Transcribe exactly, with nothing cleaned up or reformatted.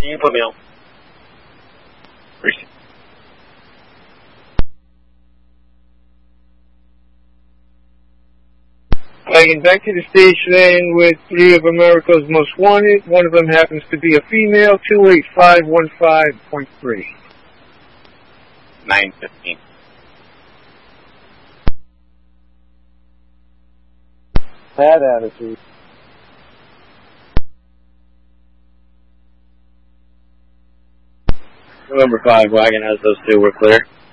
You can put me on. Appreciate it. Taking back to the station with three of America's Most Wanted. One of them happens to be a female, two eight five one five point three. nine fifteen. Bad attitude. November five wagon has those two. We're clear.